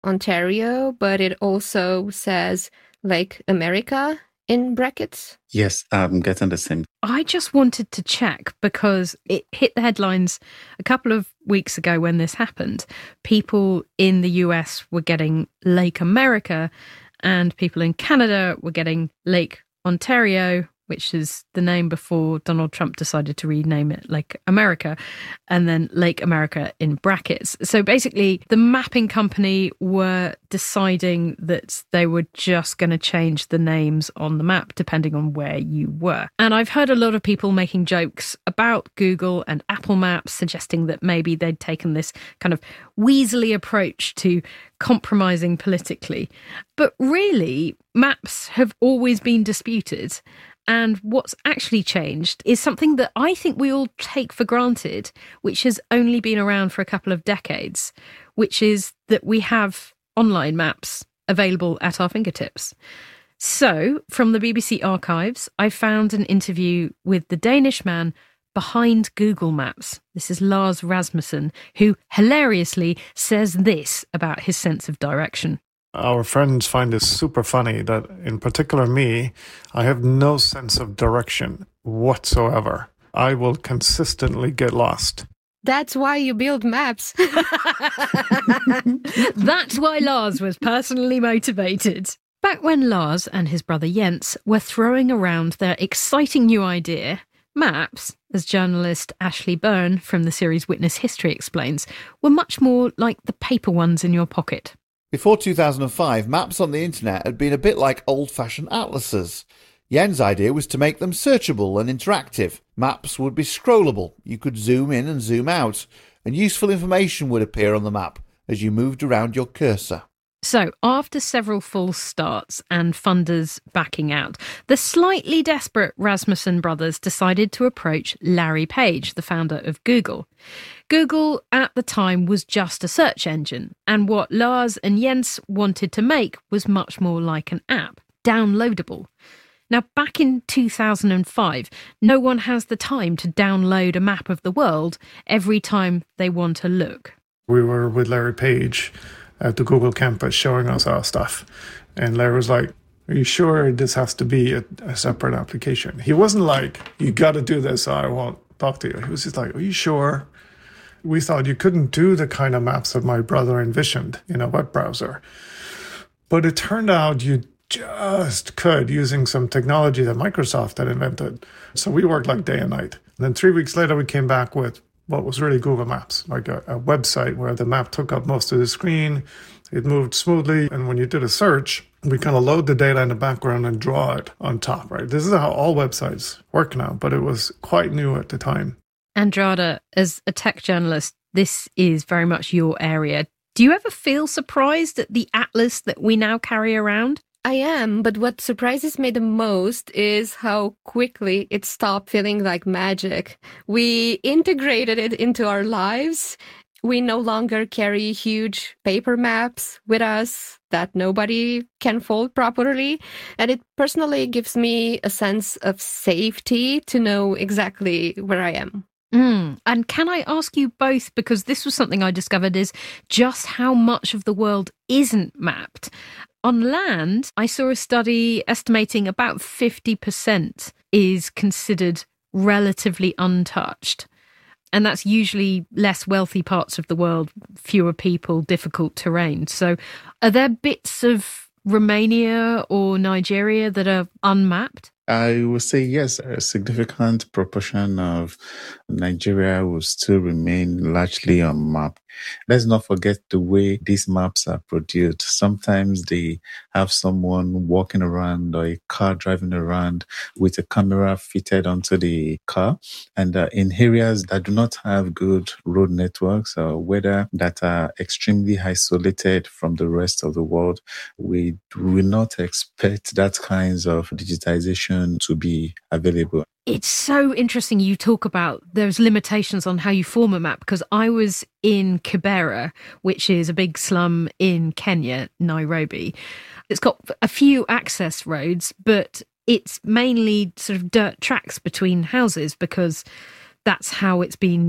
Ontario, but it also says Lake America in brackets. Yes, I'm getting the same. I just wanted to check because it hit the headlines a couple of weeks ago when this happened. People in the US were getting Lake America and people in Canada were getting Lake Ontario, which is the name before Donald Trump decided to rename it Lake America, and then Lake America in brackets. So basically, the mapping company were deciding that they were just going to change the names on the map depending on where you were. And I've heard a lot of people making jokes about Google and Apple Maps, suggesting that maybe they'd taken this kind of weaselly approach to compromising politically. But really, maps have always been disputed. And what's actually changed is something that I think we all take for granted, which has only been around for a couple of decades, which is that we have online maps available at our fingertips. So, from the BBC archives, I found an interview with the Danish man behind Google Maps. This is Lars Rasmussen, who hilariously says this about his sense of direction. Our friends find this super funny that, in particular me, I have no sense of direction whatsoever. I will consistently get lost. That's why you build maps. That's why Lars was personally motivated. Back when Lars and his brother Jens were throwing around their exciting new idea, maps, as journalist Ashley Byrne from the series Witness History explains, were much more like the paper ones in your pocket. Before 2005, maps on the internet had been a bit like old-fashioned atlases. Yen's idea was to make them searchable and interactive. Maps would be scrollable. You could zoom in and zoom out, and useful information would appear on the map as you moved around your cursor. So, after several false starts and funders backing out, the slightly desperate Rasmussen brothers decided to approach Larry Page, the founder of Google. Google, at the time, was just a search engine, and what Lars and Jens wanted to make was much more like an app, downloadable. Now, back in 2005, no one has the time to download a map of the world every time they want to look. We were with Larry Page at the Google campus showing us our stuff. And Larry was like, are you sure this has to be a separate application? He wasn't like, you got to do this or I won't talk to you. He was just like, are you sure? We thought you couldn't do the kind of maps that my brother envisioned in a web browser. But it turned out you just could using some technology that Microsoft had invented. So we worked like day and night. And then 3 weeks later, we came back with what was really Google Maps, like a website where the map took up most of the screen. It moved smoothly. And when you did a search, we kind of load the data in the background and draw it on top, right? This is how all websites work now, but it was quite new at the time. Andrada, as a tech journalist, this is very much your area. Do you ever feel surprised at the atlas that we now carry around? I am, but what surprises me the most is how quickly it stopped feeling like magic. We integrated it into our lives. We no longer carry huge paper maps with us that nobody can fold properly. And it personally gives me a sense of safety to know exactly where I am. And can I ask you both, because this was something I discovered, is just how much of the world isn't mapped. On land, I saw a study estimating about 50% is considered relatively untouched. And that's usually less wealthy parts of the world, fewer people, difficult terrain. So are there bits of Romania or Nigeria that are unmapped? I would say yes, a significant proportion of Nigeria will still remain largely unmapped. Let's not forget the way these maps are produced. Sometimes they have someone walking around or a car driving around with a camera fitted onto the car. And in areas that do not have good road networks or weather that are extremely isolated from the rest of the world, we will not expect that kinds of digitization to be available. It's so interesting you talk about those limitations on how you form a map, because I was in Kibera, which is a big slum in Kenya, Nairobi. It's got a few access roads, but it's mainly sort of dirt tracks between houses because that's how it's been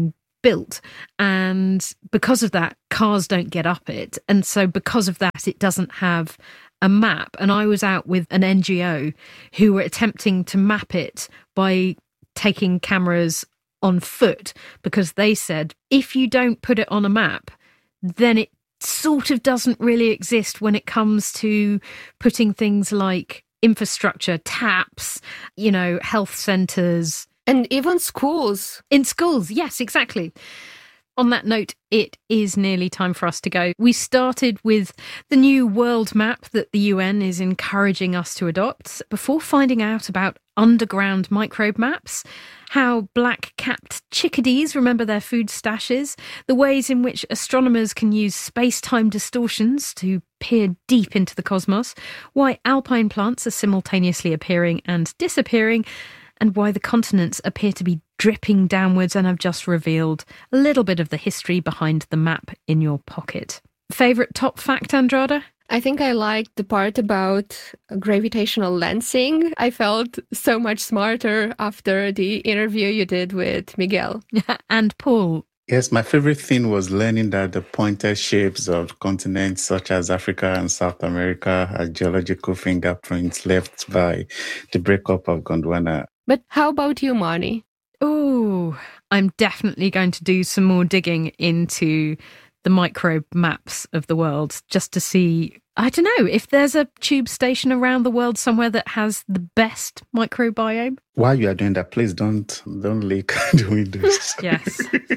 built. And because of that, cars don't get up it. And so because of that, it doesn't have a map. And I was out with an NGO who were attempting to map it by taking cameras on foot, because they said, if you don't put it on a map, then it sort of doesn't really exist when it comes to putting things like infrastructure, taps, health centres. And even schools. In schools, yes, exactly. On that note, it is nearly time for us to go. We started with the new world map that the UN is encouraging us to adopt before finding out about underground microbe maps, how black-capped chickadees remember their food stashes, the ways in which astronomers can use space-time distortions to peer deep into the cosmos, why alpine plants are simultaneously appearing and disappearing, and why the continents appear to be dripping downwards, and I've just revealed a little bit of the history behind the map in your pocket. Favourite top fact, Andrada? I think I liked the part about gravitational lensing. I felt so much smarter after the interview you did with Miguel. And Paul? Yes, my favorite thing was learning that the pointed shapes of continents such as Africa and South America are geological fingerprints left by the breakup of Gondwana. But how about you, Marnie? Oh, I'm definitely going to do some more digging into the microbe maps of the world just to see, I don't know, if there's a tube station around the world somewhere that has the best microbiome. While you are doing that, please don't leak the windows. Yes.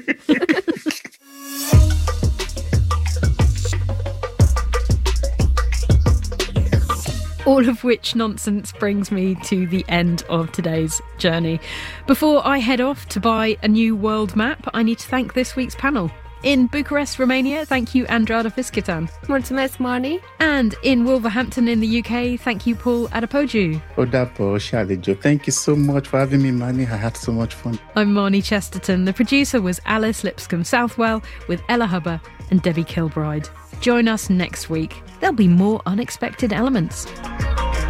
All of which nonsense brings me to the end of today's journey. Before I head off to buy a new world map, I need to thank this week's panel. In Bucharest, Romania, thank you, Andrada Fischitan. Mulțumesc, Marnie. And in Wolverhampton in the UK, thank you, Paul Adepoju. Odapo Shalejo. Thank you so much for having me, Marnie. I had so much fun. I'm Marnie Chesterton. The producer was Alice Lipscomb-Southwell with Ella Hubber and Debbie Kilbride. Join us next week. There'll be more unexpected elements.